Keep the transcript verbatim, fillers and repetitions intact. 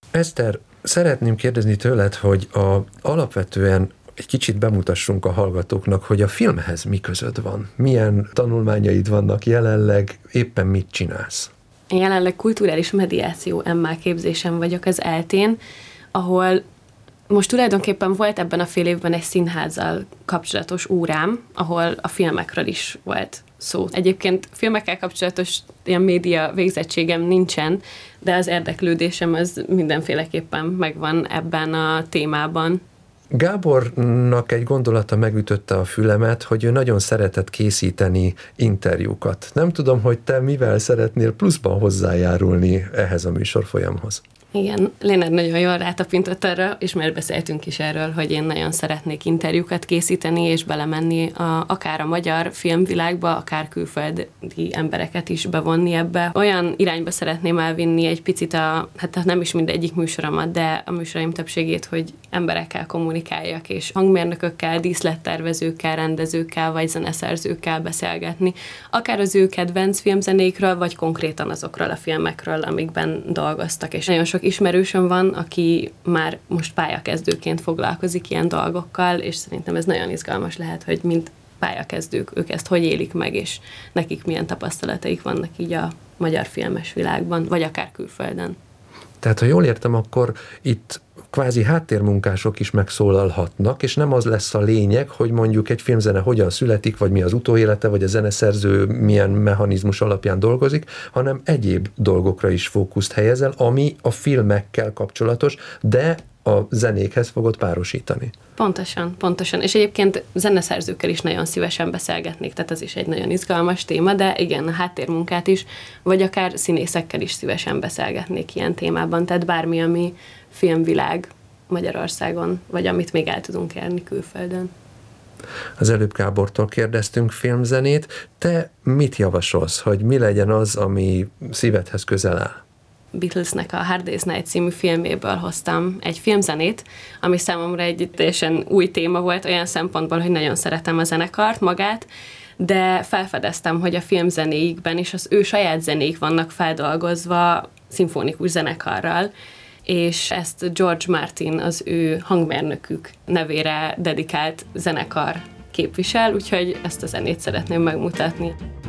Eszter, szeretném kérdezni tőled, hogy a, alapvetően egy kicsit bemutassunk a hallgatóknak, hogy a filmhez mi közöd van. Milyen tanulmányaid vannak jelenleg, éppen mit csinálsz? Én jelenleg kulturális mediáció em á képzésen vagyok az eltén, ahol most tulajdonképpen volt ebben a fél évben egy színházzal kapcsolatos órám, ahol a filmekről is volt szó. Egyébként filmekkel kapcsolatos ilyen média végzettségem nincsen, de az érdeklődésem az mindenféleképpen megvan ebben a témában. Gábornak egy gondolata megütötte a fülemet, hogy ő nagyon szeretett készíteni interjúkat. Nem tudom, hogy te mivel szeretnél pluszban hozzájárulni ehhez a műsorfolyamhoz. Igen, Lénár nagyon jól rátapintott arra, és már beszéltünk is erről, hogy én nagyon szeretnék interjúkat készíteni, és belemenni a, akár a magyar filmvilágba, akár külföldi embereket is bevonni ebbe. Olyan irányba szeretném elvinni egy picit a, hát nem is mindegyik műsoromat, de a műsoraim többségét, hogy emberekkel kommunikáljak, és hangmérnökökkel, díszlettervezőkkel, rendezőkkel, vagy zeneszerzőkkel beszélgetni. Akár az ő kedvenc filmzenékről, vagy konkrétan azokról a filmekről, amikben dolgoztak, és nagyon sok ismerősöm van, aki már most pályakezdőként foglalkozik ilyen dolgokkal, és szerintem ez nagyon izgalmas lehet, hogy mint pályakezdők, ők ezt hogy élik meg, és nekik milyen tapasztalataik vannak így a magyar filmes világban, vagy akár külföldön. Tehát, ha jól értem, akkor itt kvázi háttérmunkások is megszólalhatnak, és nem az lesz a lényeg, hogy mondjuk egy filmzene hogyan születik, vagy mi az utóélete, vagy a zeneszerző milyen mechanizmus alapján dolgozik, hanem egyéb dolgokra is fókuszt helyezel, ami a filmekkel kapcsolatos, de a zenékhez fogod párosítani. Pontosan, pontosan. És egyébként zeneszerzőkkel is nagyon szívesen beszélgetnék, tehát ez is egy nagyon izgalmas téma, de igen, a háttérmunkát is, vagy akár színészekkel is szívesen beszélgetnék ilyen témában, tehát bármi, ami filmvilág Magyarországon, vagy amit még el tudunk érni külföldön. Az előbb Gábortól kérdeztünk filmzenét. Te mit javasolsz, hogy mi legyen az, ami szívedhez közel áll? Beatlesnek a Hard Day's Night című filméből hoztam egy filmzenét, ami számomra egy teljesen új téma volt, olyan szempontból, hogy nagyon szeretem a zenekart magát, de felfedeztem, hogy a filmzenéikben is az ő saját zenék vannak feldolgozva szimfonikus zenekarral, és ezt George Martin, az ő hangmérnökük nevére dedikált zenekar képvisel, úgyhogy ezt a zenét szeretném megmutatni.